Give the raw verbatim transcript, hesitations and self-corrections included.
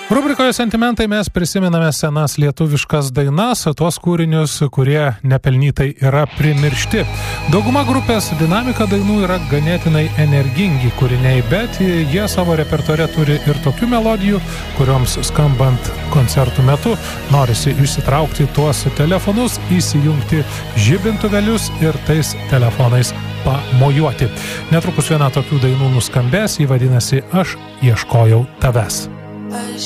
Rubrikoje Sentimentai mes prisimename senas lietuviškas dainas, tuos kūrinius, kurie nepelnytai yra primiršti. Dauguma grupės dinamika dainų yra ganėtinai energingi kūriniai, bet jie savo repertuare turi ir tokių melodijų, kurioms skambant koncertų metu norisi išsitraukti tuos telefonus, įsijungti žibintuvelius ir tais telefonais pamojuoti. Netrukus viena tokių dainų nuskambės, ji vadinasi Aš ieškojau tavęs.